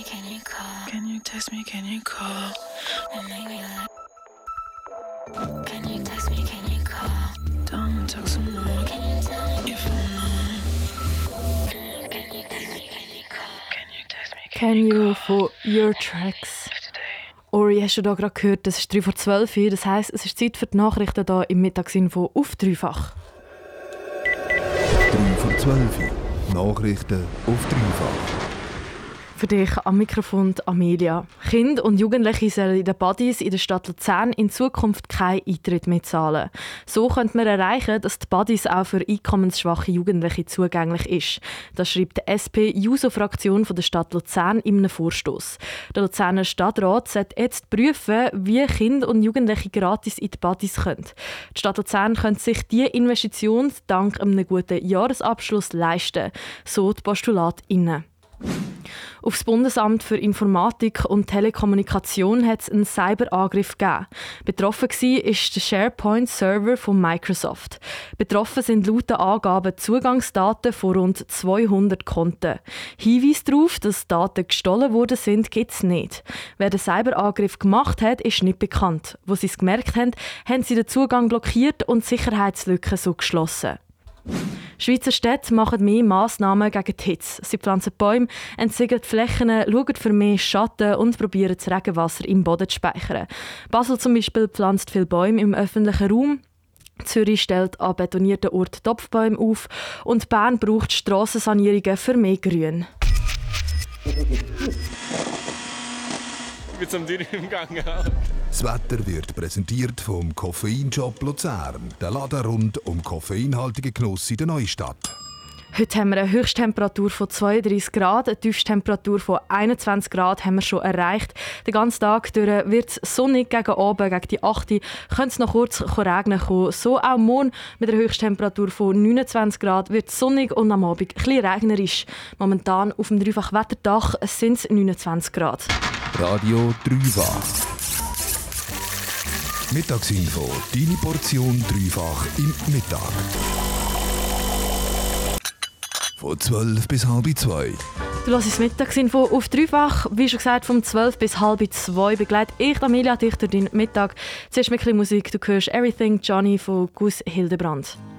can you call? Can you text me, can you call? And make me laugh. Can you text me, can you call? Don't talk some more. Can you tell me if I'm on? Can you text me, can you call? Can you text me, Can You von Your Tracks. Ori, hast du da gerade gehört, es ist 3:12 Uhr, das heisst, es ist Zeit für die Nachrichten hier im Mittagsinfo auf Dreifach. 3:12 Uhr. Nachrichten auf Dreifach. Für dich am Mikrofon Amelia. Kinder und Jugendliche sollen in den Buddies in der Stadt Luzern in Zukunft keinen Eintritt mehr zahlen. So könnte man erreichen, dass die Buddies auch für einkommensschwache Jugendliche zugänglich ist. Das schreibt die SP-JUSO-Fraktion der Stadt Luzern in einem Vorstoss. Der Luzerner Stadtrat sollte jetzt prüfen, wie Kinder und Jugendliche gratis in die Buddies können. Die Stadt Luzern könnte sich diese Investition dank einem guten Jahresabschluss leisten, so die PostulatInnen. Auf das Bundesamt für Informatik und Telekommunikation hat es einen Cyberangriff gegeben. Betroffen war der SharePoint-Server von Microsoft. Betroffen sind laut den Angaben Zugangsdaten von rund 200 Konten. Hinweise darauf, dass Daten gestohlen worden sind, gibt es nicht. Wer den Cyberangriff gemacht hat, ist nicht bekannt. Wo sie es gemerkt haben, haben sie den Zugang blockiert und die Sicherheitslücken so geschlossen. Schweizer Städte machen mehr Massnahmen gegen die Hitze. Sie pflanzen Bäume, entziegeln die Flächen, schauen für mehr Schatten und probieren das Regenwasser im Boden zu speichern. Basel zum Beispiel pflanzt viele Bäume im öffentlichen Raum. Zürich stellt an betonierten Orten Topfbäume auf und Bern braucht Strassensanierungen für mehr Grün. Mit so einem Dürr im Gang. Das Wetter wird präsentiert vom Koffeinshop Luzern. Der Laden rund um koffeinhaltigen Genuss in der Neustadt. Heute haben wir eine Höchsttemperatur von 32 Grad, eine Tiefsttemperatur von 21 Grad haben wir schon erreicht. Den ganzen Tag durch wird es sonnig, gegen Abend, gegen die 8 Uhr könnte es noch kurz regnen kommen. So auch morgen mit einer Höchsttemperatur von 29 Grad wird es sonnig und am Abend ein bisschen regnerisch. Momentan auf dem Dreifach-Wetterdach sind es 29 Grad. Radio Dreifach. Mittagsinfo, deine Portion Dreifach im Mittag. Von 12 bis halb 2. Du hörst das Mittagsinfo auf Dreifach. Wie schon gesagt, von 12 bis halb 2 begleitet ich, Amelia, dich durch den Mittag. Zuerst mit ein bisschen Musik. Du hörst «Everything Johnny» von Gus Hildebrand.